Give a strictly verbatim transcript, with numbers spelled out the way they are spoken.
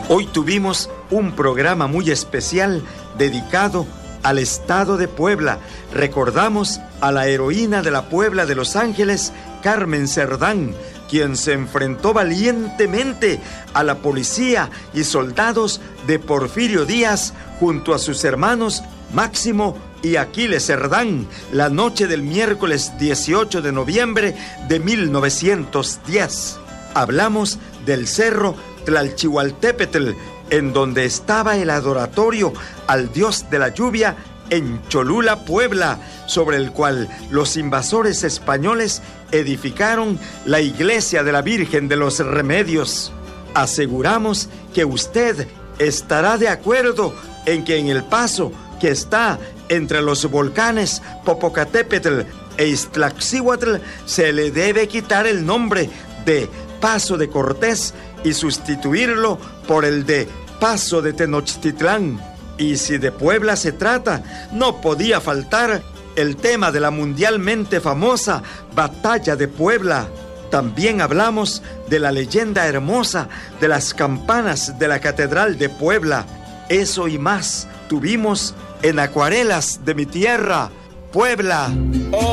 Hoy tuvimos un programa muy especial dedicado al estado de Puebla. Recordamos a la heroína de la Puebla de Los Ángeles, Carmen Cerdán, quien se enfrentó valientemente a la policía y soldados de Porfirio Díaz junto a sus hermanos Máximo y Aquiles Cerdán, la noche del miércoles dieciocho de noviembre de mil novecientos diez. Hablamos del cerro Tlalchihualtépetl, en donde estaba el adoratorio al dios de la lluvia en Cholula, Puebla, sobre el cual los invasores españoles edificaron la iglesia de la Virgen de los Remedios. Aseguramos que usted estará de acuerdo en que en el paso que está entre los volcanes Popocatépetl e Iztaccíhuatl se le debe quitar el nombre de Paso de Cortés y sustituirlo por el de Paso de Tenochtitlán. Y si de Puebla se trata, no podía faltar el tema de la mundialmente famosa Batalla de Puebla. También hablamos de la leyenda hermosa de las campanas de la Catedral de Puebla. Eso y más tuvimos en Acuarelas de mi tierra, Puebla.